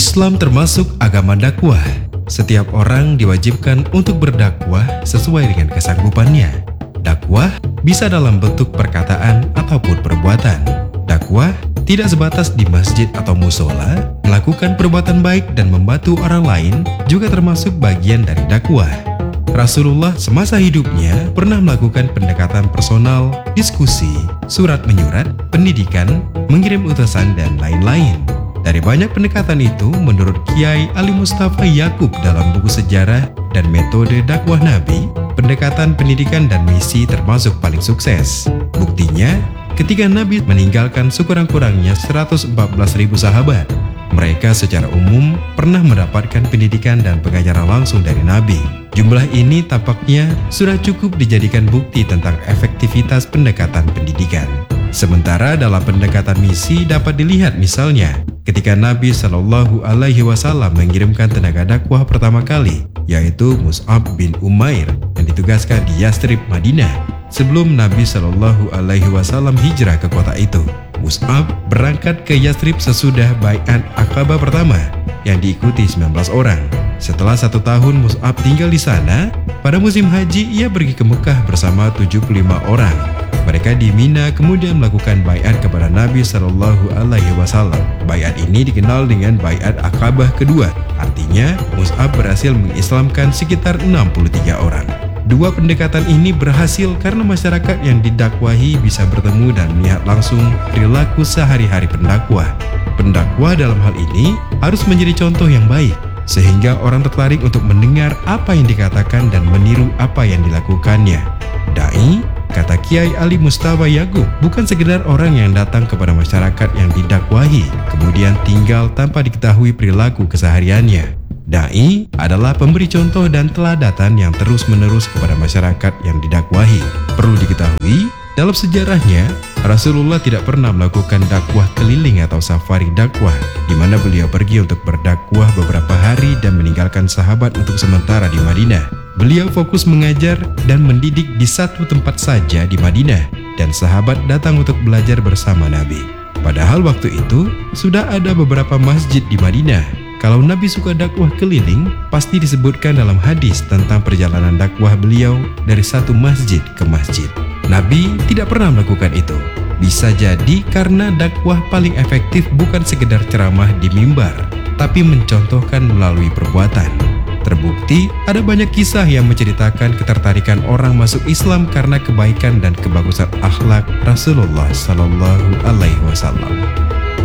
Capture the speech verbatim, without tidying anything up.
Islam termasuk agama dakwah. Setiap orang diwajibkan untuk berdakwah sesuai dengan kesanggupannya. Dakwah bisa dalam bentuk perkataan ataupun perbuatan. Dakwah tidak sebatas di masjid atau musola. Melakukan perbuatan baik dan membantu orang lain juga termasuk bagian dari dakwah. Rasulullah semasa hidupnya pernah melakukan pendekatan personal, diskusi, surat menyurat, pendidikan, mengirim utusan, dan lain-lain. Dari banyak pendekatan itu, menurut Kiai Ali Mustafa Yakub dalam buku sejarah dan metode dakwah Nabi, pendekatan pendidikan dan misi termasuk paling sukses. Buktinya, ketika Nabi meninggalkan sekurang-kurangnya seratus empat belas ribu sahabat, mereka secara umum pernah mendapatkan pendidikan dan pengajaran langsung dari Nabi. Jumlah ini tampaknya sudah cukup dijadikan bukti tentang efektivitas pendekatan pendidikan. Sementara dalam pendekatan misi dapat dilihat misalnya ketika Nabi Shallallahu Alaihi Wasallam mengirimkan tenaga dakwah pertama kali, yaitu Mus'ab bin Umair yang ditugaskan di Yathrib, Madinah. Sebelum Nabi Shallallahu Alaihi Wasallam hijrah ke kota itu, Mus'ab berangkat ke Yathrib sesudah Bai'at Aqabah pertama yang diikuti sembilan belas orang. Setelah satu tahun Mus'ab tinggal di sana, pada musim haji ia pergi ke Mekah bersama tujuh puluh lima orang. Mereka di Mina kemudian melakukan baiat kepada Nabi Shallallahu Alaihi Wasallam. Baiat ini dikenal dengan Baiat Aqabah kedua. Artinya, Mus'ab berhasil mengislamkan sekitar enam puluh tiga orang. Dua pendekatan ini berhasil karena masyarakat yang didakwahi bisa bertemu dan melihat langsung perilaku sehari-hari pendakwah. Pendakwah dalam hal ini harus menjadi contoh yang baik, sehingga orang tertarik untuk mendengar apa yang dikatakan dan meniru apa yang dilakukannya. Dai, kata Kiai Ali Mustafa Yakub, bukan sekedar orang yang datang kepada masyarakat yang didakwahi, kemudian tinggal tanpa diketahui perilaku kesehariannya. Dai adalah pemberi contoh dan teladatan yang terus-menerus kepada masyarakat yang didakwahi. Perlu diketahui, dalam sejarahnya, Rasulullah tidak pernah melakukan dakwah keliling atau safari dakwah, di mana beliau pergi untuk berdakwah beberapa hari dan meninggalkan sahabat untuk sementara di Madinah. Beliau fokus mengajar dan mendidik di satu tempat saja di Madinah, dan sahabat datang untuk belajar bersama Nabi. Padahal waktu itu, sudah ada beberapa masjid di Madinah. Kalau Nabi suka dakwah keliling, pasti disebutkan dalam hadis tentang perjalanan dakwah beliau dari satu masjid ke masjid. Nabi tidak pernah melakukan itu. Bisa jadi karena dakwah paling efektif bukan sekedar ceramah di mimbar, tapi mencontohkan melalui perbuatan. Terbukti, ada banyak kisah yang menceritakan ketertarikan orang masuk Islam karena kebaikan dan kebagusan akhlak Rasulullah Shallallahu Alaihi Wasallam.